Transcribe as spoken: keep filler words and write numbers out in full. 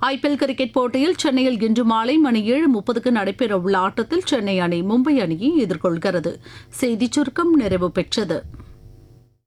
IPL cricket போட்டியில் சென்னையில் இன்று மாலை மணி ஏழு முப்பதுக்கு நடைபெறவுள்ள ஆட்டத்தில் சென்னை அணி மும்பை அணியை எதிர்கொள்கிறது. செய்திச் சுருக்கம் நிறைவு பெற்றது.